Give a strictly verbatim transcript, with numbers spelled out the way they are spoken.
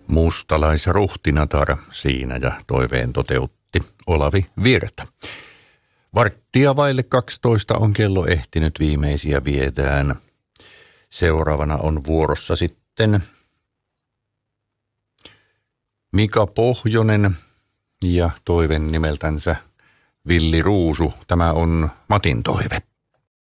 Mustalaisruhtinatar siinä ja toiveen toteutti Olavi Virta. Varttia vaille kaksitoista on kello ehtinyt, viimeisiä viedään. Seuraavana on vuorossa sitten Mika Pohjonen ja toiven nimeltänsä Villi Ruusu. Tämä on Matin toive.